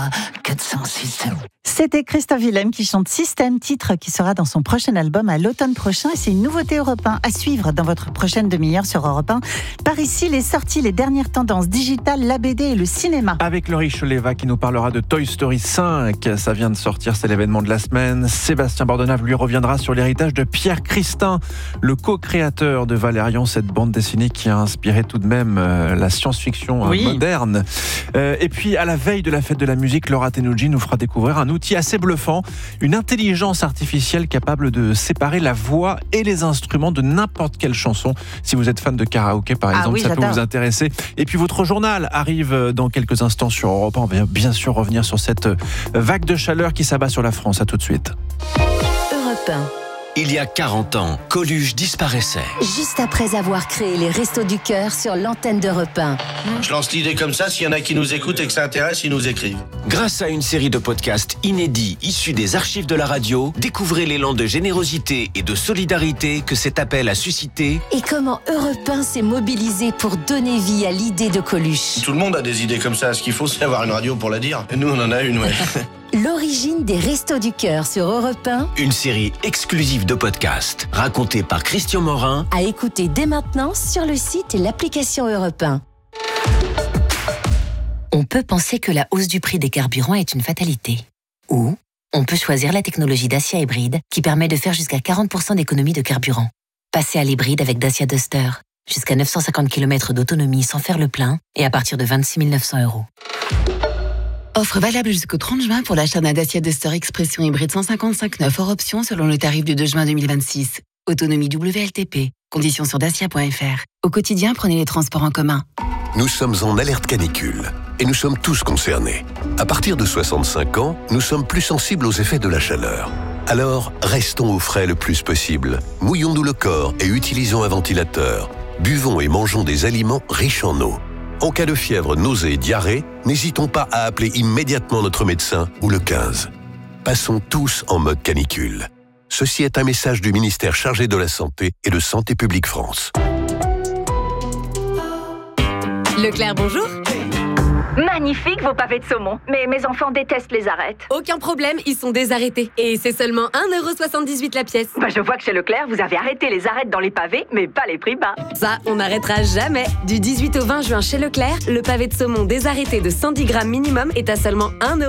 406. C'était Christophe Willem qui chante Système, titre qui sera dans son prochain album à l'automne prochain. Et c'est une nouveauté Europe 1 à suivre dans votre prochaine demi-heure sur Europe 1. Par ici, les sorties, les dernières tendances digitales, la BD et le cinéma. Avec Laurie Choleva qui nous parlera de Toy Story 5. Ça vient de sortir, c'est l'événement de la semaine. Sébastien Bordenave lui reviendra sur l'héritage de Pierre Christin, le co-créateur de Valérian, cette bande dessinée qui a inspiré tout de même la science-fiction moderne. Et puis, à la veille de la fête de la musique, Laura Tenuji nous fera découvrir un outil assez bluffant, une intelligence artificielle capable de séparer la voix et les instruments de n'importe quelle chanson. Si vous êtes fan de karaoké, par exemple, ça peut vous intéresser. Et puis, votre journal arrive dans quelques instants sur Europe 1. On va bien sûr revenir sur cette vague de chaleur qui s'abat sur la France. À tout de suite. Europe 1. Il y a 40 ans, Coluche disparaissait. Juste après avoir créé les Restos du Cœur sur l'antenne d'Europe 1. Je lance l'idée comme ça, s'il y en a qui nous écoutent et que ça intéresse, ils nous écrivent. Grâce à une série de podcasts inédits issus des archives de la radio, découvrez l'élan de générosité et de solidarité que cet appel a suscité. Et comment Europe 1 s'est mobilisé pour donner vie à l'idée de Coluche. Tout le monde a des idées comme ça. Ce qu'il faut, c'est avoir une radio pour la dire. Et nous, on en a une, ouais. L'origine des Restos du Cœur sur Europe 1. Une série exclusive de podcasts racontée par Christian Morin. À écouter dès maintenant sur le site et l'application Europe 1. On peut penser que la hausse du prix des carburants est une fatalité. Ou on peut choisir la technologie Dacia Hybride qui permet de faire jusqu'à 40% d'économie de carburant. Passez à l'hybride avec Dacia Duster. Jusqu'à 950 km d'autonomie sans faire le plein et à partir de 26 900 €. Offre valable jusqu'au 30 juin pour l'achat d'un Dacia Duster Expression hybride 155 hors option selon le tarif du 2 juin 2026. Autonomie WLTP. Conditions sur dacia.fr. Au quotidien, prenez les transports en commun. Nous sommes en alerte canicule et nous sommes tous concernés. À partir de 65 ans, nous sommes plus sensibles aux effets de la chaleur. Alors, restons au frais le plus possible. Mouillons-nous le corps et utilisons un ventilateur. Buvons et mangeons des aliments riches en eau. En cas de fièvre, nausée et diarrhée, n'hésitons pas à appeler immédiatement notre médecin ou le 15. Passons tous en mode canicule. Ceci est un message du ministère chargé de la Santé et de Santé publique France. Leclerc, bonjour. Magnifique vos pavés de saumon, mais mes enfants détestent les arêtes. Aucun problème, ils sont désarrêtés. Et c'est seulement 1,78 € la pièce. Je vois que chez Leclerc, vous avez arrêté les arêtes dans les pavés, mais pas les prix bas. Ça, on n'arrêtera jamais. Du 18 au 20 juin chez Leclerc, le pavé de saumon désarrêté de 110 grammes minimum est à seulement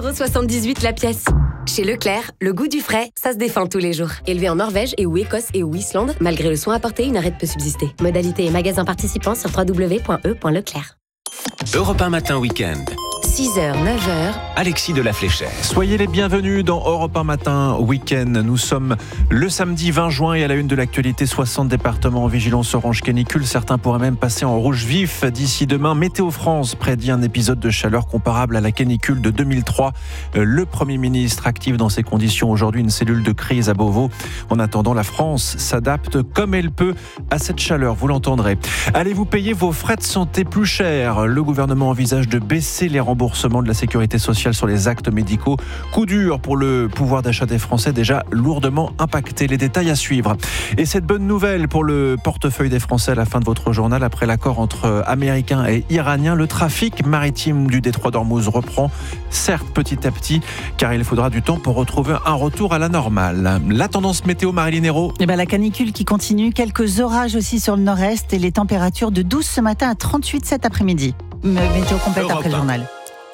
1,78 € la pièce. Chez Leclerc, le goût du frais, ça se défend tous les jours. Élevé en Norvège et ou Écosse et ou Islande, malgré le soin apporté, une arête peut subsister. Modalité et magasins participants sur www.e.leclerc. Europe 1 Matin Week-end. 6h, 9h. Alexis de la Fléchère. Soyez les bienvenus dans Europe 1 Matin Week-end. Nous sommes le samedi 20 juin et à la une de l'actualité, 60 départements en vigilance orange canicule. Certains pourraient même passer en rouge vif d'ici demain. Météo France prédit un épisode de chaleur comparable à la canicule de 2003. Le Premier ministre active dans ces conditions aujourd'hui une cellule de crise à Beauvau. En attendant, la France s'adapte comme elle peut à cette chaleur, vous l'entendrez. Allez-vous payer vos frais de santé plus cher ? Le gouvernement envisage de baisser les remboursements de la sécurité sociale sur les actes médicaux. Coup dur pour le pouvoir d'achat des Français déjà lourdement impacté. Les détails à suivre. Et cette bonne nouvelle pour le portefeuille des Français à la fin de votre journal. Après l'accord entre Américains et Iraniens, le trafic maritime du détroit d'Ormuz reprend, certes petit à petit, car il faudra du temps pour retrouver un retour à la normale. La tendance météo, Marilyn Hérault. La canicule qui continue, quelques orages aussi sur le nord-est et les températures de 12 ce matin à 38 cet après-midi. Météo complète après le journal.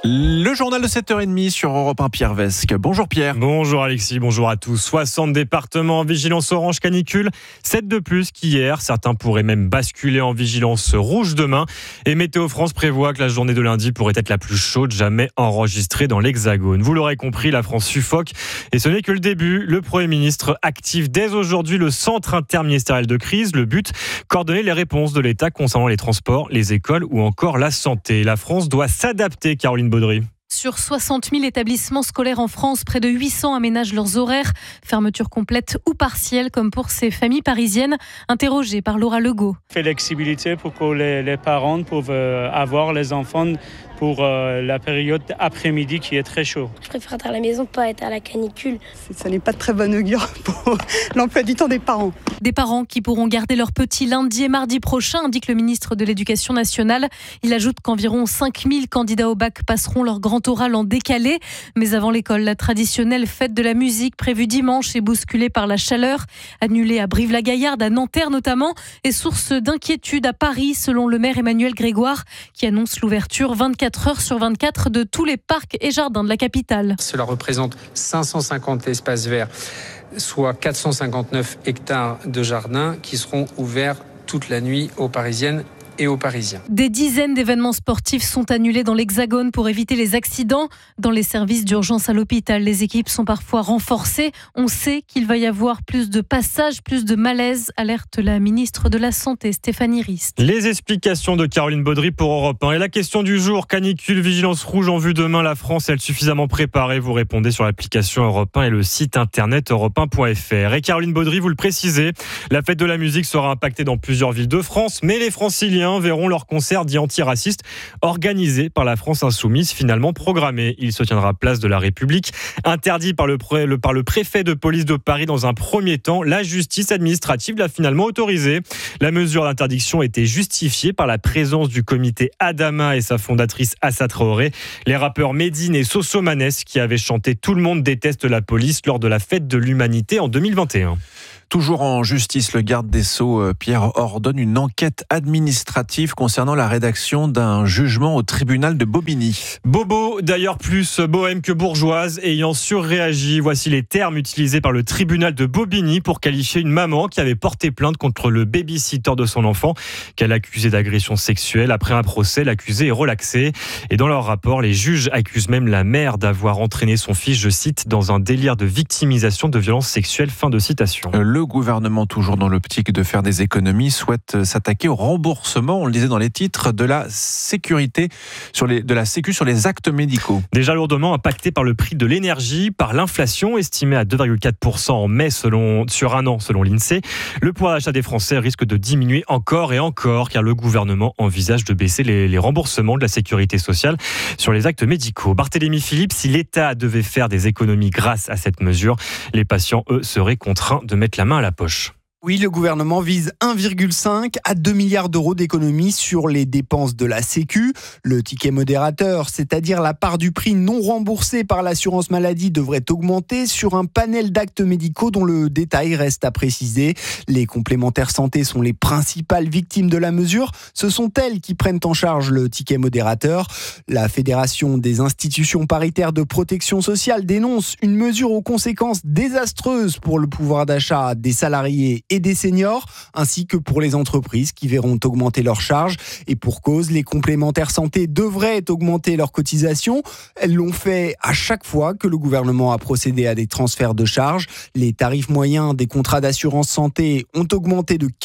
Le journal de 7h30 sur Europe 1, Pierre Vesque. Bonjour Pierre. Bonjour Alexis, bonjour à tous. 60 départements en vigilance orange canicule, 7 de plus qu'hier. Certains pourraient même basculer en vigilance rouge demain. Et Météo France prévoit que la journée de lundi pourrait être la plus chaude jamais enregistrée dans l'Hexagone. Vous l'aurez compris, la France suffoque. Et ce n'est que le début. Le Premier ministre active dès aujourd'hui le centre interministériel de crise. Le but, coordonner les réponses de l'État concernant les transports, les écoles ou encore la santé. La France doit s'adapter, Caroline Baudry. Sur 60 000 établissements scolaires en France, près de 800 aménagent leurs horaires. Fermeture complète ou partielle, comme pour ces familles parisiennes, interrogées par Laura Legault. Flexibilité pour que les parents peuvent avoir les enfants pour la période après-midi qui est très chaud. Je préfère être à la maison, pas être à la canicule. Ça n'est pas de très bon augure pour l'emploi du temps des parents. Des parents qui pourront garder leurs petits lundi et mardi prochain, indique le ministre de l'Éducation nationale. Il ajoute qu'environ 5000 candidats au bac passeront leur grand oral en décalé. Mais avant l'école, la traditionnelle fête de la musique prévue dimanche est bousculée par la chaleur. Annulée à Brive-la-Gaillarde, à Nanterre notamment, et source d'inquiétude à Paris, selon le maire Emmanuel Grégoire, qui annonce l'ouverture 24 heures sur 24 de tous les parcs et jardins de la capitale. Cela représente 550 espaces verts, soit 459 hectares de jardins qui seront ouverts toute la nuit aux Parisiennes et aux Parisiens. Des dizaines d'événements sportifs sont annulés dans l'Hexagone pour éviter les accidents. Dans les services d'urgence à l'hôpital, les équipes sont parfois renforcées. On sait qu'il va y avoir plus de passages, plus de malaise, alerte la ministre de la Santé, Stéphanie Rist. Les explications de Caroline Baudry pour Europe 1. Et la question du jour, canicule, vigilance rouge en vue demain, la France est-elle suffisamment préparée? Vous répondez sur l'application Europe 1 et le site internet europe1.fr. Et Caroline Baudry, vous le précisez, la fête de la musique sera impactée dans plusieurs villes de France, mais les Franciliens verront leur concert dit antiraciste organisé par la France Insoumise finalement programmé. Il se tiendra place de la République. Interdit par le préfet de police de Paris dans un premier temps, la justice administrative l'a finalement autorisé. La mesure d'interdiction était justifiée par la présence du comité Adama et sa fondatrice Assa Traoré. Les rappeurs Medine et Sosomanes qui avaient chanté « Tout le monde déteste la police » lors de la fête de l'humanité en 2021. Toujours en justice, le garde des Sceaux, Pierre, ordonne une enquête administrative concernant la rédaction d'un jugement au tribunal de Bobigny. Bobo, d'ailleurs plus bohème que bourgeoise, ayant surréagi. Voici les termes utilisés par le tribunal de Bobigny pour qualifier une maman qui avait porté plainte contre le baby-sitter de son enfant, qu'elle accusait d'agression sexuelle. Après un procès, l'accusé est relaxé. Et dans leur rapport, les juges accusent même la mère d'avoir entraîné son fils, je cite, dans un délire de victimisation de violences sexuelles. Fin de citation. Le gouvernement, toujours dans l'optique de faire des économies, souhaite s'attaquer au remboursement, on le disait dans les titres, de la sécurité de la Sécu sur les actes médicaux. Déjà lourdement impacté par le prix de l'énergie, par l'inflation estimée à 2,4% en mai sur un an selon l'INSEE. Le pouvoir d'achat des Français risque de diminuer encore et encore car le gouvernement envisage de baisser les remboursements de la sécurité sociale sur les actes médicaux. Barthélémy Philippe, si l'État devait faire des économies grâce à cette mesure, les patients, eux, seraient contraints de mettre la main à la poche. Oui, le gouvernement vise 1,5 à 2 milliards d'euros d'économies sur les dépenses de la Sécu. Le ticket modérateur, c'est-à-dire la part du prix non remboursé par l'assurance maladie, devrait augmenter sur un panel d'actes médicaux dont le détail reste à préciser. Les complémentaires santé sont les principales victimes de la mesure. Ce sont elles qui prennent en charge le ticket modérateur. La Fédération des institutions paritaires de protection sociale dénonce une mesure aux conséquences désastreuses pour le pouvoir d'achat des salariés et des seniors, ainsi que pour les entreprises qui verront augmenter leurs charges. Et pour cause, les complémentaires santé devraient augmenter leurs cotisations. Elles l'ont fait à chaque fois que le gouvernement a procédé à des transferts de charges. Les tarifs moyens des contrats d'assurance santé ont augmenté de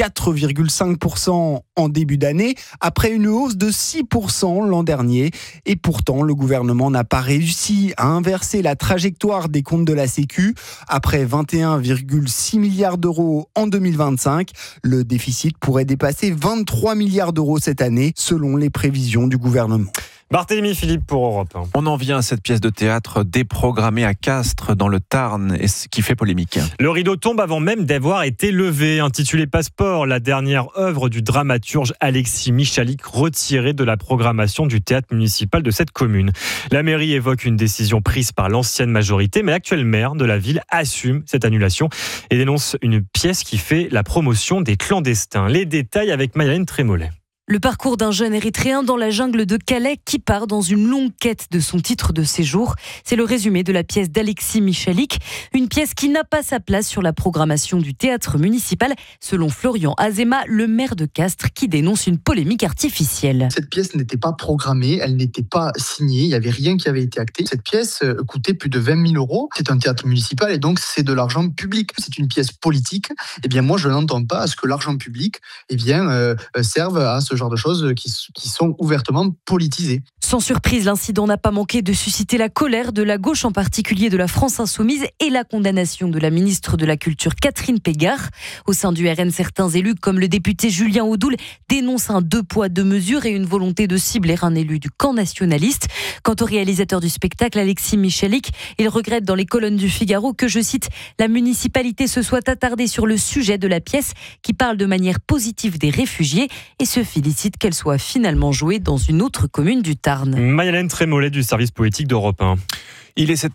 4,5% en début d'année, après une hausse de 6% l'an dernier. Et pourtant, le gouvernement n'a pas réussi à inverser la trajectoire des comptes de la Sécu. Après 21,6 milliards d'euros en 2025, le déficit pourrait dépasser 23 milliards d'euros cette année, selon les prévisions du gouvernement. Barthélémy Philippe pour Europe 1. On en vient à cette pièce de théâtre déprogrammée à Castres, dans le Tarn, et ce qui fait polémique. Le rideau tombe avant même d'avoir été levé. Intitulé Passeport, la dernière œuvre du dramaturge Alexis Michalik, retirée de la programmation du théâtre municipal de cette commune. La mairie évoque une décision prise par l'ancienne majorité, mais l'actuel maire de la ville assume cette annulation et dénonce une pièce qui fait la promotion des clandestins. Les détails avec Maïaline Trémollet. Le parcours d'un jeune Érythréen dans la jungle de Calais qui part dans une longue quête de son titre de séjour. C'est le résumé de la pièce d'Alexis Michalik. Une pièce qui n'a pas sa place sur la programmation du théâtre municipal, selon Florian Azema, le maire de Castres, qui dénonce une polémique artificielle. Cette pièce n'était pas programmée, elle n'était pas signée, il n'y avait rien qui avait été acté. Cette pièce coûtait plus de 20 000 euros. C'est un théâtre municipal et donc c'est de l'argent public. C'est une pièce politique. Eh bien moi je n'entends pas à ce que l'argent public serve à ce genre de choses qui sont ouvertement politisées. Sans surprise, l'incident n'a pas manqué de susciter la colère de la gauche, en particulier de la France Insoumise, et la condamnation de la ministre de la Culture Catherine Pégard. Au sein du RN, certains élus, comme le député Julien Audoul, dénoncent un 2 poids 2 mesures et une volonté de cibler un élu du camp nationaliste. Quant au réalisateur du spectacle, Alexis Michalik, il regrette dans les colonnes du Figaro que, je cite, la municipalité se soit attardée sur le sujet de la pièce qui parle de manière positive des réfugiés et se félicite qu'elle soit finalement jouée dans une autre commune du Tarn. Maïlène Trémollet du service politique d'Europe 1. Il est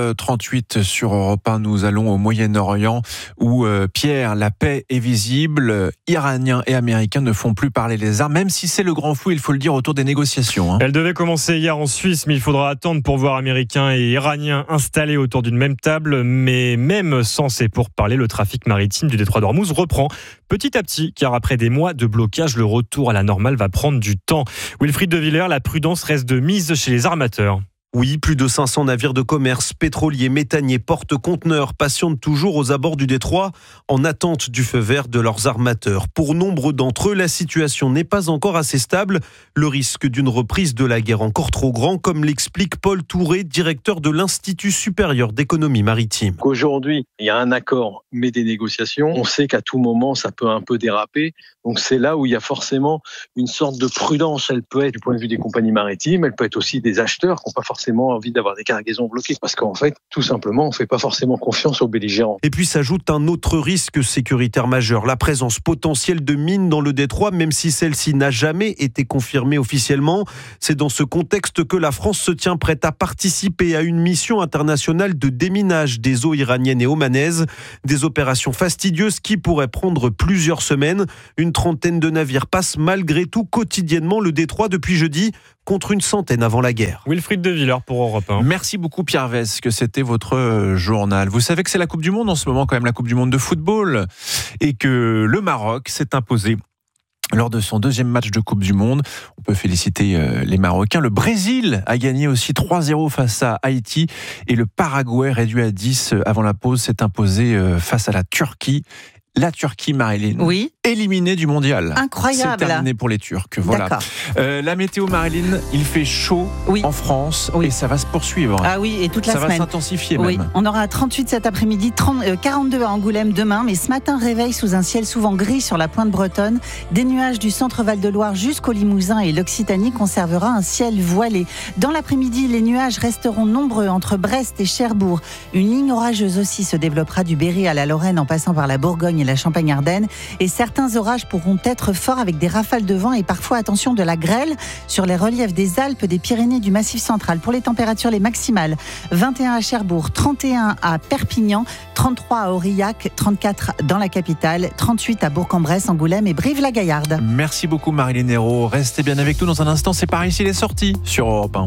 7h38 sur Europe 1. Nous allons au Moyen-Orient où, Pierre, la paix est visible. Iraniens et Américains ne font plus parler les armes, même si c'est le grand flou, il faut le dire, autour des négociations. Elle devait commencer hier en Suisse, mais il faudra attendre pour voir Américains et Iraniens installés autour d'une même table. Mais même sans ces pourparlers, le trafic maritime du détroit d'Ormuz reprend petit à petit, car après des mois de blocage, le retour à la normale va prendre du temps. Wilfried de Villers, la prudence reste de mise chez les armateurs. Oui, plus de 500 navires de commerce, pétroliers, méthaniers, porte-conteneurs patientent toujours aux abords du détroit en attente du feu vert de leurs armateurs. Pour nombre d'entre eux, la situation n'est pas encore assez stable. Le risque d'une reprise de la guerre encore trop grand, comme l'explique Paul Touré, directeur de l'Institut supérieur d'économie maritime. Aujourd'hui, il y a un accord, mais des négociations. On sait qu'à tout moment, ça peut un peu déraper. Donc c'est là où il y a forcément une sorte de prudence. Elle peut être du point de vue des compagnies maritimes, elle peut être aussi des acheteurs qui n'ont pas forcément envie d'avoir des cargaisons bloquées. Parce qu'en fait, tout simplement, on ne fait pas forcément confiance aux belligérants. Et puis s'ajoute un autre risque sécuritaire majeur, la présence potentielle de mines dans le détroit, même si celle-ci n'a jamais été confirmée officiellement. C'est dans ce contexte que la France se tient prête à participer à une mission internationale de déminage des eaux iraniennes et omanaises. Des opérations fastidieuses qui pourraient prendre plusieurs semaines. Une trentaine de navires passent malgré tout quotidiennement le détroit depuis jeudi, contre une centaine avant la guerre. Wilfried de Villers pour Europe 1. Merci beaucoup Pierre Vesque, c'était votre journal. Vous savez que c'est la Coupe du Monde en ce moment, quand même la Coupe du Monde de football, et que le Maroc s'est imposé lors de son deuxième match de Coupe du Monde. On peut féliciter les Marocains. Le Brésil a gagné aussi 3-0 face à Haïti, et le Paraguay, réduit à 10 avant la pause, s'est imposé face à la Turquie. La Turquie, Marilyn, oui, éliminée du mondial. Incroyable. C'est terminé pour les Turcs. Voilà. La météo, Marilyn, il fait chaud en France et ça va se poursuivre. Ah oui, et toute la semaine. Ça va s'intensifier même. Oui. On aura 38 cet après-midi, 42 à Angoulême demain, mais ce matin, réveil sous un ciel souvent gris sur la pointe bretonne. Des nuages du centre Val-de-Loire jusqu'au Limousin et l'Occitanie conservera un ciel voilé. Dans l'après-midi, les nuages resteront nombreux entre Brest et Cherbourg. Une ligne orageuse aussi se développera du Berry à la Lorraine en passant par la Bourgogne et la Champagne-Ardenne, et certains orages pourront être forts avec des rafales de vent et parfois, attention, de la grêle sur les reliefs des Alpes, des Pyrénées, du Massif central. Pour les températures, les maximales, 21 à Cherbourg, 31 à Perpignan, 33 à Aurillac, 34 dans la capitale, 38 à Bourg-en-Bresse, Angoulême et Brive-la-Gaillarde. Merci beaucoup Marilyn Hérault. Restez bien avec nous dans un instant, c'est par ici les sorties sur Europe 1.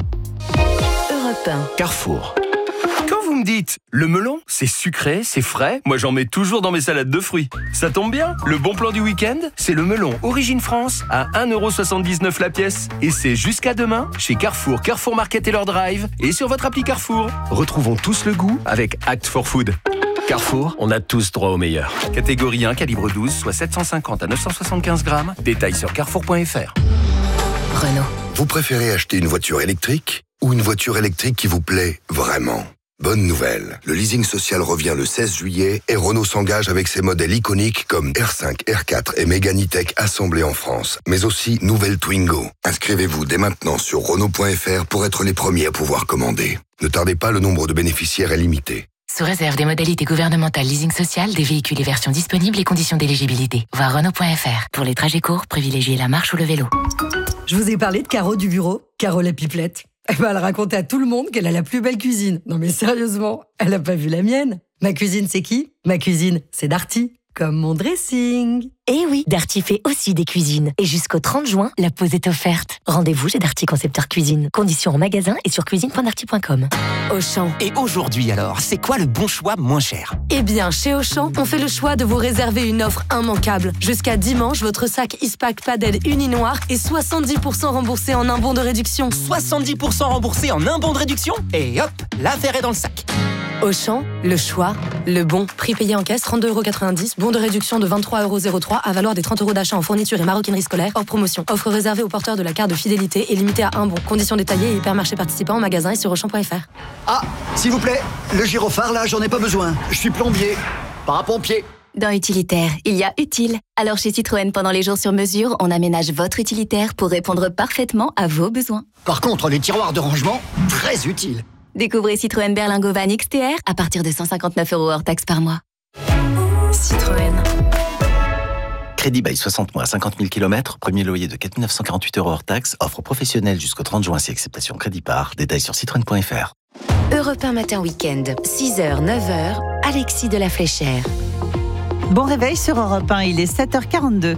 Europe 1. Carrefour. Quand vous me dites, le melon, c'est sucré, c'est frais, moi j'en mets toujours dans mes salades de fruits. Ça tombe bien, le bon plan du week-end, c'est le melon Origine France à 1,79€ la pièce. Et c'est jusqu'à demain chez Carrefour, Carrefour Market et leur drive et sur votre appli Carrefour. Retrouvons tous le goût avec Act for Food. Carrefour, on a tous droit au meilleur. Catégorie 1, calibre 12, soit 750 à 975 grammes. Détails sur carrefour.fr. Renault. Vous préférez acheter une voiture électrique ou une voiture électrique qui vous plaît vraiment ? Bonne nouvelle, le leasing social revient le 16 juillet et Renault s'engage avec ses modèles iconiques comme R5, R4 et Mégane E-Tech assemblés en France, mais aussi nouvelle Twingo. Inscrivez-vous dès maintenant sur Renault.fr pour être les premiers à pouvoir commander. Ne tardez pas, le nombre de bénéficiaires est limité. Sous réserve des modalités gouvernementales leasing social, des véhicules et versions disponibles et conditions d'éligibilité. Voir Renault.fr. Pour les trajets courts, privilégiez la marche ou le vélo. Je vous ai parlé de Caro du bureau, Caro la pipelette. Elle racontait à tout le monde qu'elle a la plus belle cuisine. Non mais sérieusement, elle a pas vu la mienne. Ma cuisine, c'est qui ? Ma cuisine, c'est Darty. Comme mon dressing. Eh oui, Darty fait aussi des cuisines. Et jusqu'au 30 juin, la pause est offerte. Rendez-vous chez Darty Concepteur Cuisine. Conditions en magasin et sur cuisine.darty.com. Auchan. Et aujourd'hui alors, c'est quoi le bon choix moins cher ? Eh bien, chez Auchan, on fait le choix de vous réserver une offre immanquable. Jusqu'à dimanche, votre sac Ispac Padel Uninoir est 70% remboursé en un bon de réduction. 70% remboursé en un bon de réduction ? Et hop, l'affaire est dans le sac. Auchan, le choix, le bon. Prix payé en caisse, 32,90 €. Bon de réduction de 23,03 € à valoir des 30 € d'achat en fourniture et maroquinerie scolaire. Hors promotion. Offre réservée aux porteurs de la carte de fidélité et limitée à un bon. Conditions détaillées et hypermarchés participants en magasin et sur Auchan.fr. Ah, s'il vous plaît, le gyrophare là, j'en ai pas besoin. Je suis plombier, parapompier. Dans utilitaire, il y a utile. Alors chez Citroën, pendant les jours sur mesure, on aménage votre utilitaire pour répondre parfaitement à vos besoins. Par contre, les tiroirs de rangement, très utiles. Découvrez Citroën Berlingo Van XTR à partir de 159 € hors taxe par mois. Citroën. Crédit bail 60 mois, 50 000 km, premier loyer de 4 948 € hors taxe, offre professionnelle jusqu'au 30 juin si acceptation crédit par, détails sur citroën.fr. Europe 1 Matin Week-end, 6h, 9h, Alexis de la Fléchère. Bon réveil sur Europe 1, il est 7h42.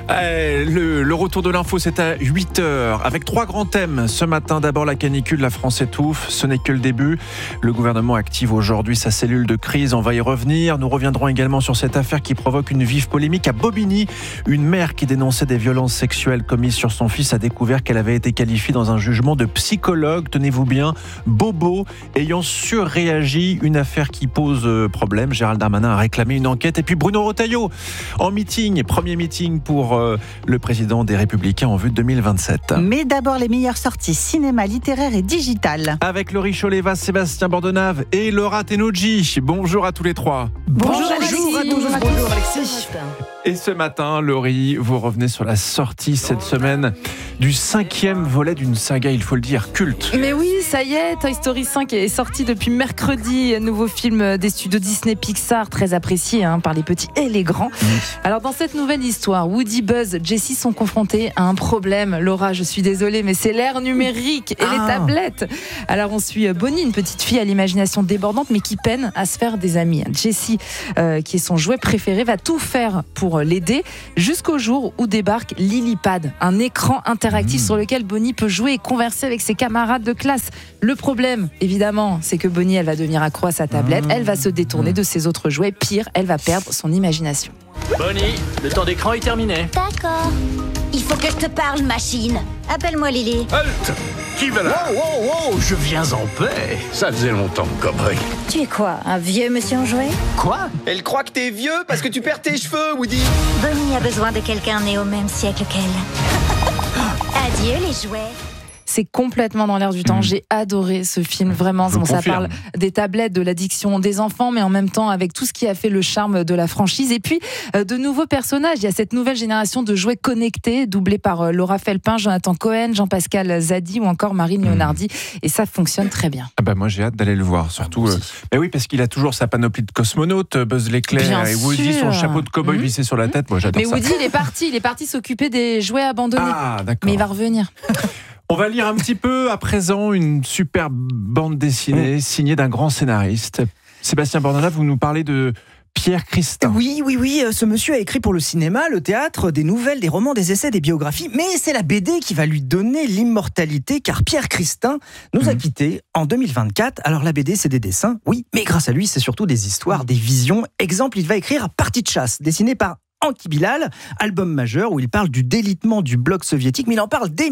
Le retour de l'info, c'est à 8h, avec 3 grands thèmes. Ce matin, d'abord la canicule, la France étouffe, ce n'est que le début. Le gouvernement active aujourd'hui sa cellule de crise, on va y revenir. Nous reviendrons également sur cette affaire qui provoque une vive polémique à Bobigny. Une mère qui dénonçait des violences sexuelles commises sur son fils a découvert qu'elle avait été qualifiée dans un jugement de psychologue, tenez-vous bien, bobo, ayant surréagi. Une affaire qui pose problème. Gérald Darmanin a réclamé une enquête. Et puis Bruno Retailleau, en meeting, premier meeting pour le président des Républicains en vue de 2027. Mais d'abord les meilleures sorties cinéma, littéraire et digital. Avec Laurie Choleva, Sébastien Bordenave et Laura Tenodji. Bonjour à tous les trois. Bonjour Alexis. Bonjour Alexis. Et ce matin, Laurie, vous revenez sur la sortie cette semaine du 5e volet d'une saga, il faut le dire, culte. Mais oui, ça y est, Toy Story 5 est sorti depuis mercredi, nouveau film des studios Disney Pixar, très apprécié par les petits et les grands. Alors dans cette nouvelle histoire, Woody, Buzz, Jessie sont confrontés à un problème. Laura, je suis désolée, mais c'est l'ère numérique et les tablettes. Alors on suit Bonnie, une petite fille à l'imagination débordante, mais qui peine à se faire des amis. Jessie, qui est son jouet préféré, va tout faire pour l'aider, jusqu'au jour où débarque Lilypad, un écran interactif sur lequel Bonnie peut jouer et converser avec ses camarades de classe. Le problème, évidemment, c'est que Bonnie, elle va devenir accro à sa tablette, elle va se détourner de ses autres jouets, pire, elle va perdre son imagination. Bonnie, le temps d'écran est terminé. D'accord. Il faut que je te parle, machine. Appelle-moi Lily. Halte! Qui va là? Wow, je viens en paix. Ça faisait longtemps, cowboy. Tu es quoi, un vieux monsieur en jouet? Quoi? Elle croit que t'es vieux parce que tu perds tes cheveux, Woody. Bonnie a besoin de quelqu'un né au même siècle qu'elle. Adieu les jouets. C'est complètement dans l'air du temps. J'ai adoré ce film, vraiment. Bon, ça parle des tablettes, de l'addiction des enfants, mais en même temps avec tout ce qui a fait le charme de la franchise. Et puis, de nouveaux personnages. Il y a cette nouvelle génération de jouets connectés, doublés par Laura Felpin, Jonathan Cohen, Jean-Pascal Zadi ou encore Marine Leonardi. Et ça fonctionne très bien. Ah bah moi, j'ai hâte d'aller le voir. Surtout, oui, parce qu'il a toujours sa panoplie de cosmonautes, Buzz l'éclair bien et Woody, son chapeau de cow-boy vissé sur la tête. Moi, j'adore ça. Mais Woody, il est parti s'occuper des jouets abandonnés. Ah, d'accord. Mais il va revenir. On va lire un petit peu à présent une superbe bande dessinée signée d'un grand scénariste. Sébastien Bordenave, vous nous parlez de Pierre Christin. Oui, ce monsieur a écrit pour le cinéma, le théâtre, des nouvelles, des romans, des essais, des biographies, mais c'est la BD qui va lui donner l'immortalité, car Pierre Christin nous a quittés en 2024. Alors la BD, c'est des dessins, oui, mais grâce à lui, c'est surtout des histoires, des visions. Exemple, il va écrire Partie de chasse, dessiné par Anki Bilal, album majeur où il parle du délitement du bloc soviétique, mais il en parle dès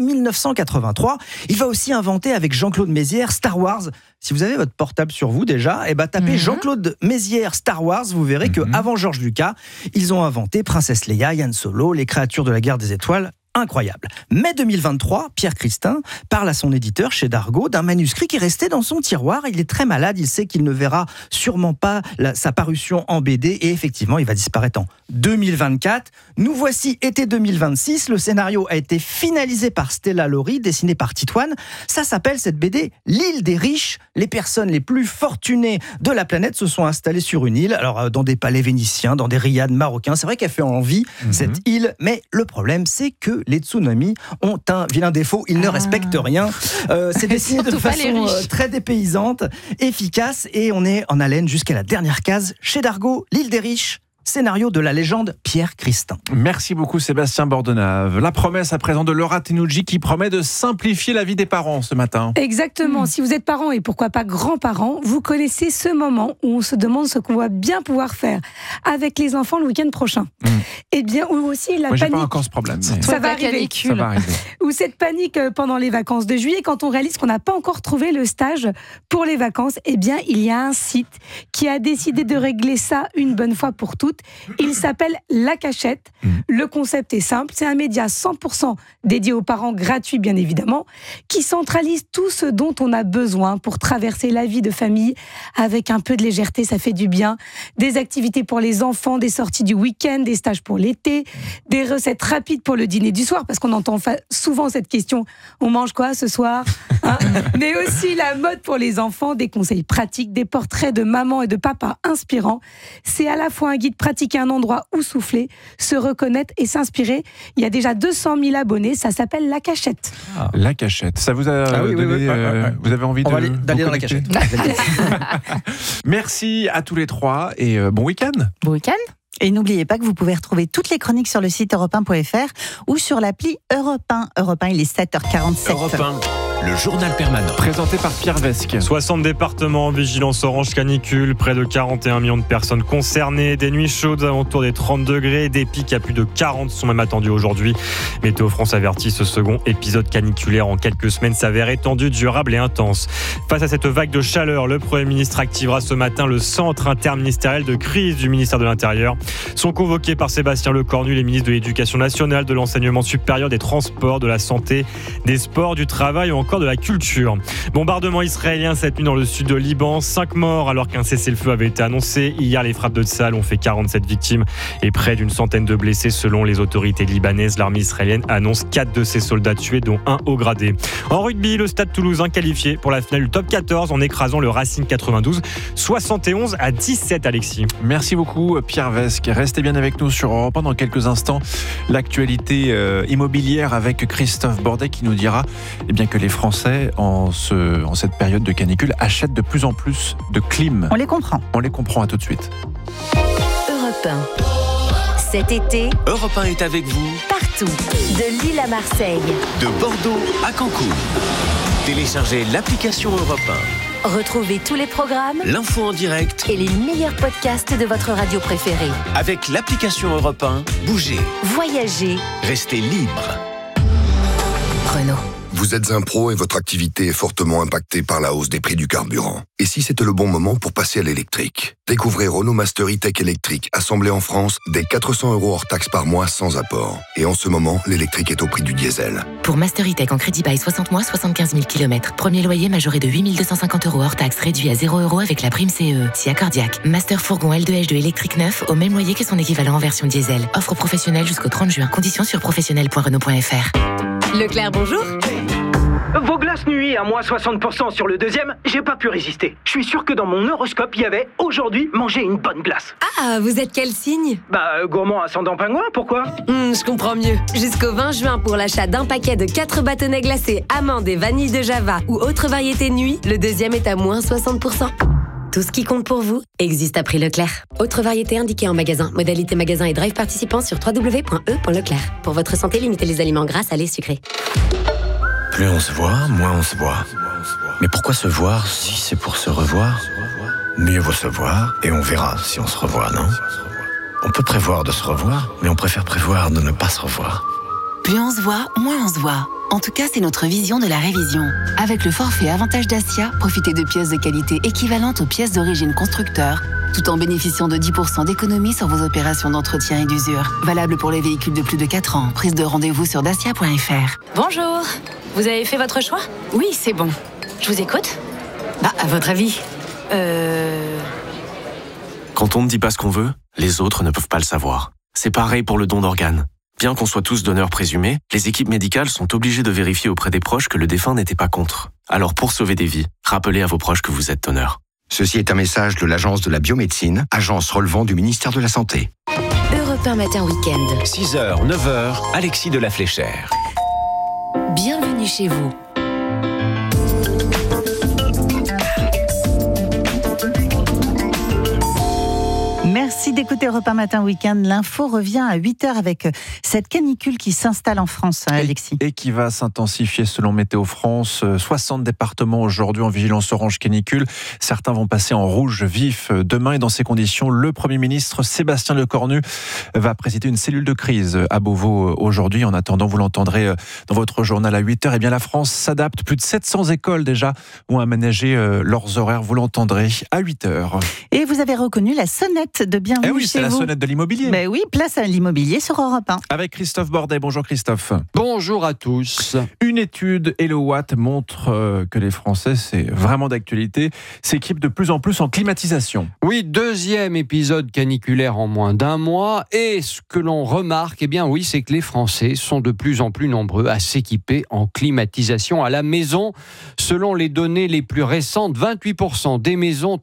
1983. Il va aussi inventer avec Jean-Claude Mézières Star Wars. Si vous avez votre portable sur vous déjà, tapez Jean-Claude Mézières Star Wars, vous verrez qu'avant George Lucas, ils ont inventé Princesse Leia, Han Solo, les créatures de la guerre des étoiles. Incroyable. Mai 2023, Pierre Christin parle à son éditeur chez Dargaud d'un manuscrit qui restait dans son tiroir. Il est très malade, il sait qu'il ne verra sûrement pas sa parution en BD et effectivement, il va disparaître en 2024. Nous voici été 2026. Le scénario a été finalisé par Stella Laurie, dessiné par Titoine. Ça s'appelle cette BD L'île des riches. Les personnes les plus fortunées de la planète se sont installées sur une île, alors dans des palais vénitiens, dans des riads marocains. C'est vrai qu'elle fait envie, cette île, mais le problème, c'est que les tsunamis ont un vilain défaut, ils ne respectent rien. C'est dessiné de façon très dépaysante, efficace, et on est en haleine jusqu'à la dernière case chez Dargaud, L'île des riches. scénario de la légende Pierre Christin. Merci beaucoup Sébastien Bordenave. La promesse à présent de Laura Tenouji qui promet de simplifier la vie des parents ce matin. Exactement. Si vous êtes parents et pourquoi pas grands-parents, vous connaissez ce moment où on se demande ce qu'on va bien pouvoir faire avec les enfants le week-end prochain. Eh bien, ou aussi la Moi, j'ai panique. pas encore ce problème. Mais... Ça va arriver. Ça va arriver. Ou cette panique pendant les vacances de juillet quand on réalise qu'on n'a pas encore trouvé le stage pour les vacances. Eh bien, il y a un site qui a décidé de régler ça une bonne fois pour toutes. Il s'appelle La Cachette. Le concept est simple. C'est un média 100% dédié aux parents, gratuit bien évidemment, qui centralise tout ce dont on a besoin pour traverser la vie de famille avec un peu de légèreté. Ça fait du bien. Des activités pour les enfants, des sorties du week-end, des stages pour l'été, des recettes rapides pour le dîner du soir, parce qu'on entend souvent cette question, on mange quoi ce soir, hein? Mais aussi la mode pour les enfants, des conseils pratiques, des portraits de maman et de papa inspirants. C'est à la fois un guide pratique et un endroit où souffler, se reconnaître et s'inspirer. Il y a déjà 200 000 abonnés, ça s'appelle La Cachette. La Cachette, ça vous a donné, vous avez envie d'aller dans la cachette. Merci à tous les trois et bon week-end. Bon week-end. Et n'oubliez pas que vous pouvez retrouver toutes les chroniques sur le site europe1.fr ou sur l'appli Europe 1. Europe 1, il est 7h47. Europe 1, le journal permanent. Présenté par Pierre Vesque. 60 départements en vigilance orange canicule, près de 41 millions de personnes concernées, des nuits chaudes alentour des 30 degrés, des pics à plus de 40 sont même attendus aujourd'hui. Météo France avertit, ce second épisode caniculaire en quelques semaines s'avère étendu, durable et intense. Face à cette vague de chaleur, le Premier ministre activera ce matin le centre interministériel de crise du ministère de l'Intérieur. Sont convoqués par Sébastien Lecornu, les ministres de l'Éducation nationale, de l'Enseignement supérieur, des Transports, de la Santé, des Sports, du Travail ou encore de la Culture. Bombardement israélien cette nuit dans le sud de Liban, 5 morts alors qu'un cessez-le-feu avait été annoncé. Hier, les frappes de Tsahal ont fait 47 victimes et près d'une centaine de blessés selon les autorités libanaises. L'armée israélienne annonce 4 de ses soldats tués, dont 1 au gradé. En rugby, le Stade Toulousain qualifié pour la finale du top 14 en écrasant le Racing 92, 71-17, Alexis. Merci beaucoup Pierre Vesque. Restez bien avec nous sur Europe 1 dans quelques instants. L'actualité immobilière avec Christophe Bordet qui nous dira que les Français en cette période de canicule achètent de plus en plus de clim. On les comprend. On les comprend, à tout de suite. Europe 1. Cet été, Europe 1 est avec vous partout, de Lille à Marseille, de Bordeaux à Cancun. Téléchargez l'application Europe 1. Retrouvez tous les programmes, l'info en direct et les meilleurs podcasts de votre radio préférée. Avec l'application Europe 1, bougez, voyagez, restez libre. Renault. Vous êtes un pro et votre activité est fortement impactée par la hausse des prix du carburant. Et si c'était le bon moment pour passer à l'électrique? Découvrez Renault Master E-Tech électrique, assemblé en France, dès 400 € hors taxe par mois sans apport. Et en ce moment, l'électrique est au prix du diesel. Pour Master E-Tech en crédit bail 60 mois, 75 000 km. Premier loyer majoré de 8 250 € hors taxe, réduit à 0 € avec la prime CE. Si accordiaque. Master fourgon L2H2 électrique neuf, au même loyer que son équivalent en version diesel. Offre professionnelle jusqu'au 30 juin. Conditions sur professionnel.renault.fr. Leclerc, bonjour. Vos glaces nuit à moins 60% sur le deuxième, j'ai pas pu résister. Je suis sûr que dans mon horoscope, il y avait aujourd'hui manger une bonne glace. Ah, vous êtes quel signe? Gourmand ascendant pingouin, pourquoi? Je comprends mieux. Jusqu'au 20 juin, pour l'achat d'un paquet de 4 bâtonnets glacés, amandes et vanille de Java ou autre variété nuit, le deuxième est à moins 60%. Tout ce qui compte pour vous existe à prix Leclerc. Autre variété indiquée en magasin. Modalité magasin et drive participant sur www.e.leclerc. Pour votre santé, limitez les aliments gras, salés, sucrés. Plus on se voit, moins on se voit. Mais pourquoi se voir si c'est pour se revoir? Mieux vaut se voir et on verra si on se revoit, non? On peut prévoir de se revoir, mais on préfère prévoir de ne pas se revoir. Plus on se voit, moins on se voit. En tout cas, c'est notre vision de la révision. Avec le forfait Avantage Dacia, profitez de pièces de qualité équivalentes aux pièces d'origine constructeur, tout en bénéficiant de 10% d'économie sur vos opérations d'entretien et d'usure. Valable pour les véhicules de plus de 4 ans. Prise de rendez-vous sur dacia.fr. Bonjour. Vous avez fait votre choix? Oui, c'est bon. Je vous écoute. À votre avis Quand on ne dit pas ce qu'on veut, les autres ne peuvent pas le savoir. C'est pareil pour le don d'organes. Bien qu'on soit tous donneurs présumés, les équipes médicales sont obligées de vérifier auprès des proches que le défunt n'était pas contre. Alors pour sauver des vies, rappelez à vos proches que vous êtes donneur. Ceci est un message de l'Agence de la biomédecine, agence relevant du ministère de la Santé. Europe 1 Matin Week-end. 6h, 9h, Alexis de la Fléchère. Bienvenue chez vous. Merci d'écouter Europe 1 Matin Week-end. L'info revient à 8h avec cette canicule qui s'installe en France, Alexis. Et qui va s'intensifier selon Météo France. 60 départements aujourd'hui en vigilance orange canicule. Certains vont passer en rouge vif demain. Et dans ces conditions, le Premier ministre Sébastien Lecornu va présider une cellule de crise à Beauvau aujourd'hui. En attendant, vous l'entendrez dans votre journal à 8h. Eh bien, la France s'adapte. Plus de 700 écoles déjà vont aménager leurs horaires. Vous l'entendrez à 8h. Et vous avez reconnu la sonnette de Bienvenue chez vous. C'est la sonnette de l'immobilier. Mais oui, place à l'immobilier sur Europe 1. Avec Christophe Bordet. Bonjour Christophe. Bonjour à tous. Une étude Hello Watt montre que les Français, c'est vraiment d'actualité, s'équipent de plus en plus en climatisation. Oui, deuxième épisode caniculaire en moins d'un mois. Et ce que l'on remarque, c'est que les Français sont de plus en plus nombreux à s'équiper en climatisation à la maison. Selon les données les plus récentes, 28% des maisons,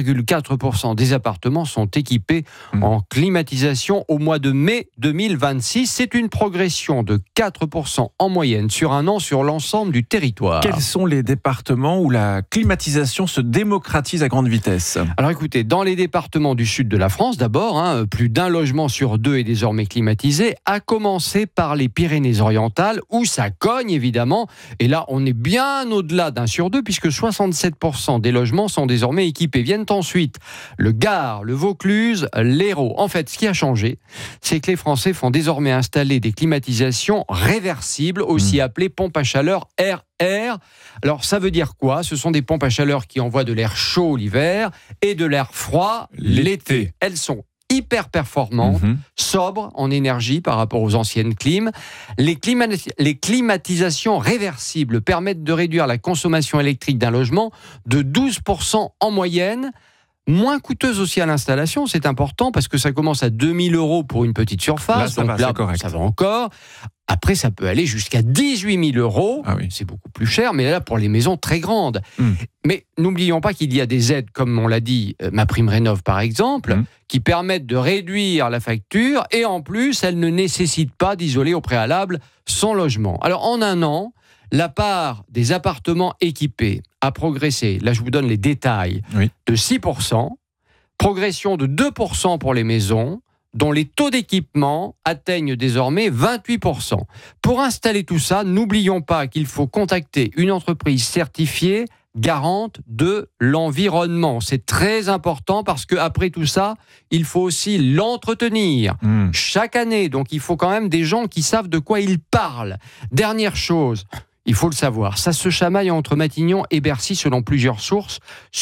13,4% des appartements sont équipés en climatisation au mois de mai 2026. C'est une progression de 4% en moyenne sur un an sur l'ensemble du territoire. Quels sont les départements où la climatisation se démocratise à grande vitesse ? Alors écoutez, dans les départements du sud de la France d'abord, plus d'un logement sur deux est désormais climatisé, à commencer par les Pyrénées-Orientales où ça cogne évidemment. Et là, on est bien au-delà d'un sur deux puisque 67% des logements sont désormais équipés. Viennent ensuite le Gard, le Vaucluse, l'Hérault. En fait, ce qui a changé, c'est que les Français font désormais installer des climatisations réversibles, aussi appelées pompes à chaleur RR. Alors, ça veut dire quoi ? Ce sont des pompes à chaleur qui envoient de l'air chaud l'hiver et de l'air froid l'été. Elles sont hyper performantes, sobres en énergie par rapport aux anciennes clims. Les climatisations réversibles permettent de réduire la consommation électrique d'un logement de 12% en moyenne. Moins coûteuse aussi à l'installation, c'est important parce que ça commence à 2 000 € pour une petite surface. Ça va encore. Après, ça peut aller jusqu'à 18 000 €. Ah oui. C'est beaucoup plus cher, mais là, pour les maisons très grandes. Mais n'oublions pas qu'il y a des aides, comme on l'a dit, MaPrimeRénov' par exemple, qui permettent de réduire la facture et en plus, elles ne nécessitent pas d'isoler au préalable son logement. Alors, en un an, la part des appartements équipés a progressé, là je vous donne les détails, de 6%, progression de 2% pour les maisons, dont les taux d'équipement atteignent désormais 28%. Pour installer tout ça, n'oublions pas qu'il faut contacter une entreprise certifiée garante de l'environnement. C'est très important parce qu'après tout ça, il faut aussi l'entretenir chaque année. Donc il faut quand même des gens qui savent de quoi ils parlent. Dernière chose, il faut le savoir, ça se chamaille entre Matignon et Bercy selon plusieurs sources